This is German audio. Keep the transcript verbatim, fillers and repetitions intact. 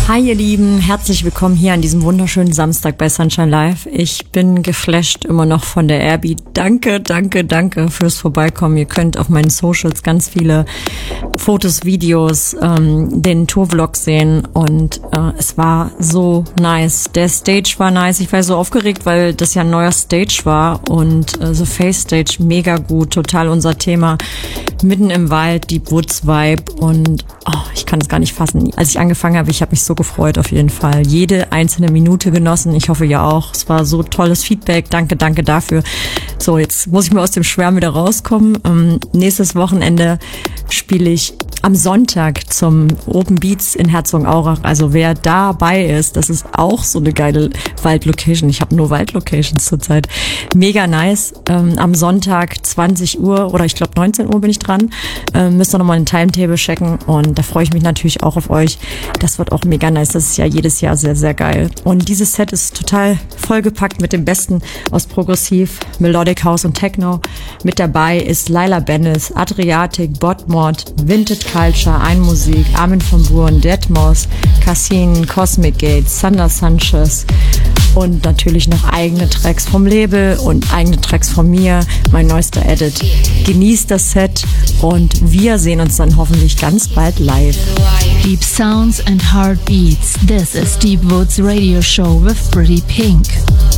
Hi ihr Lieben, herzlich willkommen hier an diesem wunderschönen Samstag bei Sunshine Live. Ich bin geflasht immer noch von der Airby. Danke, danke, danke fürs Vorbeikommen. Ihr könnt auf meinen Socials ganz viele Fotos, Videos, ähm, den Tourvlog sehen und äh, es war so nice. Der Stage war nice. Ich war so aufgeregt, weil das ja ein neuer Stage war und äh, so Face Stage mega gut, total unser Thema. Mitten im Wald, Deep Woods Vibe und oh, ich kann es gar nicht fassen. Als ich angefangen habe, ich habe mich so gefreut auf jeden Fall. Jede einzelne Minute genossen. Ich hoffe ja auch. Es war so tolles Feedback. Danke, danke dafür. So, jetzt muss ich mal aus dem Schwärmen wieder rauskommen. Ähm, nächstes Wochenende spiele ich am Sonntag zum Open Beats in Herzogenaurach. Also wer dabei ist, das ist auch so eine geile Waldlocation. Ich habe nur Waldlocations zurzeit. Mega nice. Ähm, am Sonntag zwanzig Uhr oder ich glaube neunzehn Uhr bin ich dran. Ähm, müsst ihr nochmal ein Timetable checken und da freue ich mich natürlich auch auf euch. Das wird auch mega nice. Das ist ja jedes Jahr sehr, sehr geil. Und dieses Set ist total vollgepackt mit dem Besten aus Progressiv, Melodic House und Techno. Mit dabei ist Laila Bennis, Adriatic, Botmod, Vintage Culture, Einmusik, Armin von Buuren, Deadmau five, Cassin, Cosmic Gates, Sander Sanchez und natürlich noch eigene Tracks vom Label und eigene Tracks von mir, mein neuester Edit. Genießt das Set und wir sehen uns dann hoffentlich ganz bald live. Deep sounds and heartbeats. This is Deep Woods Radio Show with Pretty Pink.